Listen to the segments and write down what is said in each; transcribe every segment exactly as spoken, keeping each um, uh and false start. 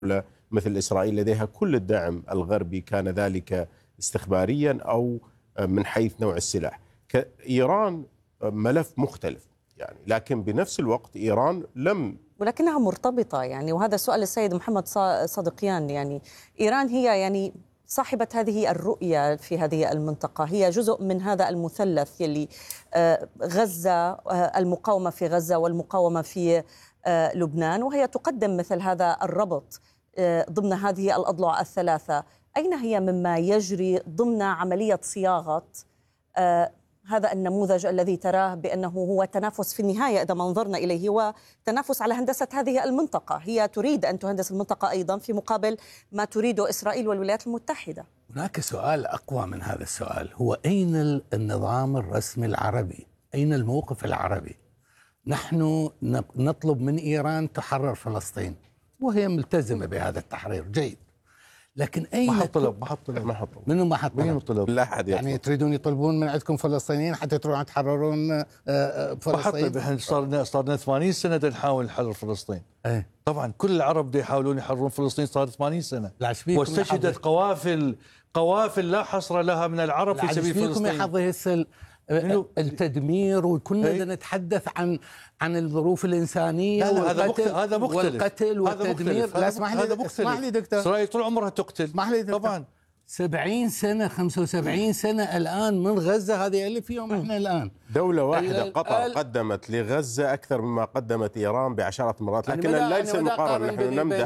مثل إسرائيل لديها كل الدعم الغربي، كان ذلك استخباريا أو من حيث نوع السلاح. إيران ملف مختلف يعني، لكن بنفس الوقت إيران لم ولكنها مرتبطة يعني، وهذا سؤال السيد محمد صادقيان. يعني إيران هي يعني صاحبة هذه الرؤية في هذه المنطقة، هي جزء من هذا المثلث يلي غزة، المقاومة في غزة والمقاومة في لبنان، وهي تقدم مثل هذا الربط ضمن هذه الأضلاع الثلاثة. أين هي مما يجري ضمن عملية صياغة هذا النموذج الذي تراه بأنه هو تنافس في النهاية إذا ما نظرنا إليه، هو تنافس على هندسة هذه المنطقة؟ هي تريد أن تهندس المنطقة أيضا في مقابل ما تريده إسرائيل والولايات المتحدة. هناك سؤال أقوى من هذا السؤال، هو أين النظام الرسمي العربي؟ أين الموقف العربي؟ نحن نطلب من إيران تحرر فلسطين وهي ملتزمة بهذا التحرير، جيد، لكن أين ما حط طلب ما حط طلب ما حط منو ما حط طلب؟ لا أحد يعني تريدون يطلبون من عندكم فلسطينيين حتى تروحون تحررون فلسطين؟ ما حط. صار صارنا ثمانين سنة نحاول نحرر فلسطين. ايه طبعا كل العرب يحاولون يحررون فلسطين، صار ثمانين سنة واستشهدت يحضر. قوافل قوافل لا حصر لها من العرب في سبيل فلسطين. يحضر هسه التدمير، وكلنا نتحدث عن عن الظروف الإنسانية. لا لا هذا مختلف، هذا مختلف والقتل والتدمير. لا اسمح لي اسمح لي دكتور، إسرائيل طول عمرها تقتل. اسمح لي دكتور. طبعا سبعين سنة خمسة وسبعين سنة الآن من غزة، هذه اللي فيهم احنا الآن. دولة واحدة قطر قدمت لغزة أكثر مما قدمت إيران بعشرات مرات، لكن ليس المقارنة. نحن نمدح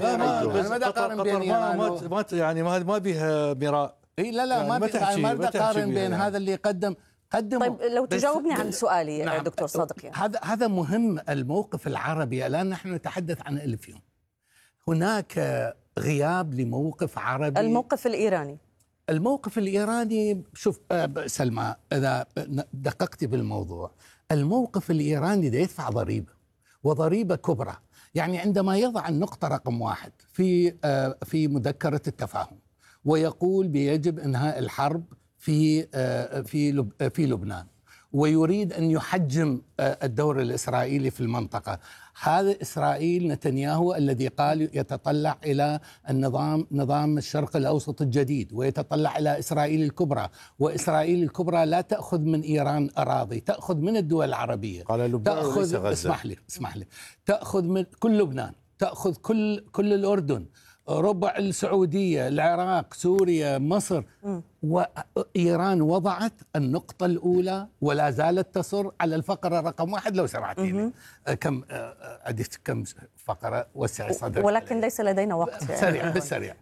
ما يعني ما ما بها مراء. اي لا لا ما ما اقارن بين هذا اللي قدم قدم. طيب لو تجاوبني عن سؤالي نعم. دكتور صادق، يعني. هذا هذا مهم. الموقف العربي الآن نحن نتحدث عن اللي فيهم. هناك غياب لموقف عربي. الموقف الإيراني الموقف الإيراني شوف سلمى، إذا دققت بالموضوع، الموقف الإيراني ده يدفع ضريبة، وضريبة كبرى. يعني عندما يضع النقطة رقم واحد في في مذكرة التفاهم ويقول بيجب إنهاء الحرب في في في لبنان، ويريد أن يحجم الدور الإسرائيلي في المنطقة، هذا إسرائيل نتنياهو الذي قال يتطلع إلى النظام نظام الشرق الأوسط الجديد، ويتطلع إلى إسرائيل الكبرى، وإسرائيل الكبرى لا تأخذ من إيران أراضي، تأخذ من الدول العربية. قال لبنان وليس غزة. اسمح لي اسمح لي تأخذ من كل لبنان، تأخذ كل كل الأردن، ربع السعودية، العراق، سوريا، مصر. م. وإيران وضعت النقطة الأولى ولا زالت تصر على الفقرة رقم واحد. لو سمعتيني كم أديت كم فقرة وسع صدرك، ولكن ليس لدينا وقت. سريع بالسريع.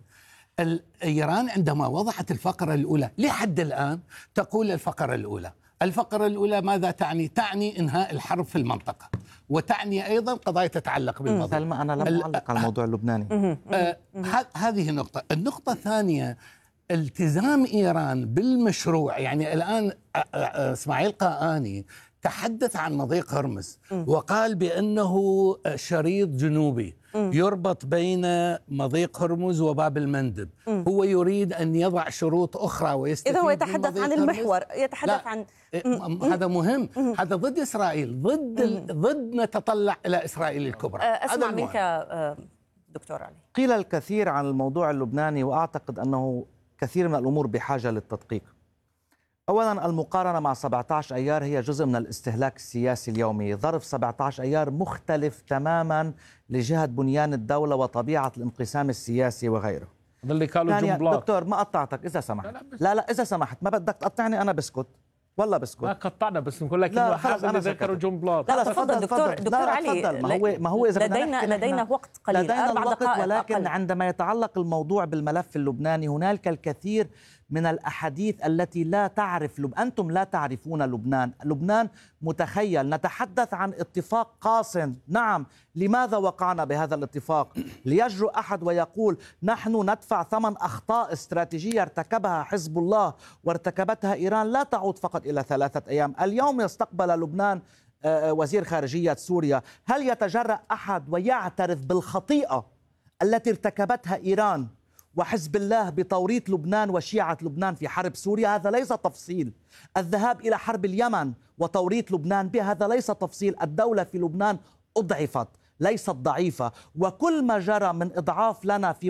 إيران عندما وضعت الفقرة الأولى لحد الآن تقول الفقرة الأولى الفقرة الأولى ماذا تعني؟ تعني إنهاء الحرب في المنطقة، وتعني أيضا قضايا تتعلق بالموضوع. سلمى أنا لم أعلق على الموضوع اللبناني. آه هذه نقطة. النقطة الثانية التزام إيران بالمشروع. يعني الآن إسماعيل قاآني تحدث عن مضيق هرمز وقال بأنه شريط جنوبي يربط بين مضيق هرمز وباب المندب. هو يريد أن يضع شروط أخرى ويستفيد. إذا هو يتحدث عن المحور، يتحدث عن هذا مهم. هذا ضد إسرائيل، ضد ضد نتطلع إلى إسرائيل الكبرى. أسمع منك دكتور علي. قيل الكثير عن الموضوع اللبناني، وأعتقد أنه كثير من الأمور بحاجة للتدقيق. أولا المقارنة مع سبعة عشر أيار هي جزء من الاستهلاك السياسي اليومي. ظرف سبعة عشر أيار مختلف تماما لجهة بنيان الدولة وطبيعة الانقسام السياسي وغيره. اللي قالوا جنبلاط. دكتور ما قطعتك إذا سمحت. لا لا, لا إذا سمحت ما بدك تقطعني، أنا بسكت والله بسكت. ما قطعنا بس نقول لك إنه هذا اللي ذكروا جنبلاط. لا تفضل دكتور دكتور علي. ما هو ما هو إذا لدينا لدينا وقت قليل، لدينا الوقت، ولكن أقل. عندما يتعلق الموضوع بالملف اللبناني هنالك الكثير من الأحاديث التي لا تعرف لب... أنتم لا تعرفون لبنان. لبنان متخيل. نتحدث عن اتفاق قاصم، نعم، لماذا وقعنا بهذا الاتفاق؟ ليجرؤ أحد ويقول نحن ندفع ثمن أخطاء استراتيجية ارتكبها حزب الله وارتكبتها إيران لا تعود فقط إلى ثلاثة أيام. اليوم يستقبل لبنان وزير خارجية سوريا. هل يتجرأ أحد ويعترف بالخطيئة التي ارتكبتها إيران وحزب الله بتوريط لبنان وشيعة لبنان في حرب سوريا؟ هذا ليس تفصيل. الذهاب إلى حرب اليمن وتوريط لبنان بها هذا ليس تفصيل. الدولة في لبنان أضعفت ليست ضعيفة، وكل ما جرى من إضعاف لنا في